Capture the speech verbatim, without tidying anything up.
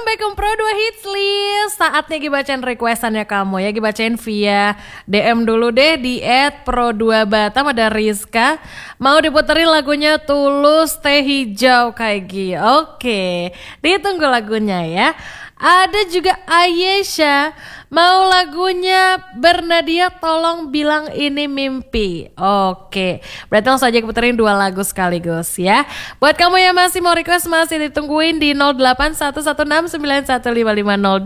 back ke Pro dua Hits List. Saatnya gibacain requestannya kamu ya. Gibacain via D M dulu deh di et pro dua batam. Ada Rizka mau diputerin lagunya Tulus Teh Hijau kayak gini. Oke, ditunggu lagunya ya. Ada juga Ayesha mau lagunya Bernadia Tolong Bilang Ini Mimpi. Oke, berarti langsung aja puterin dua lagu sekaligus ya. Buat kamu yang masih mau request masih ditungguin di nol delapan satu satu enam sembilan satu lima lima nol